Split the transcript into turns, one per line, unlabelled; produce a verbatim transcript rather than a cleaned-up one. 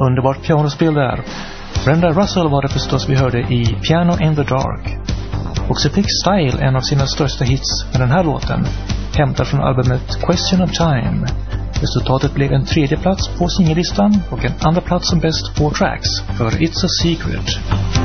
Underbart pianospel där. Brenda Russell var det förstås vi hörde i Piano in the Dark. Och så fick Style en av sina största hits med den här låten, hämtad från albumet Question of Time. Resultatet blev en tredje plats på singellistan och en andra plats som bäst på tracks för It's a Secret.